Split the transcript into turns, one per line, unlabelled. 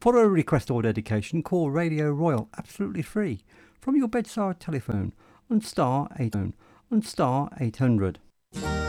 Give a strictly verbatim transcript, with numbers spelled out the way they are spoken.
For a request or dedication, call Radio Royal absolutely free from your bedside telephone on star eight on star eight hundred.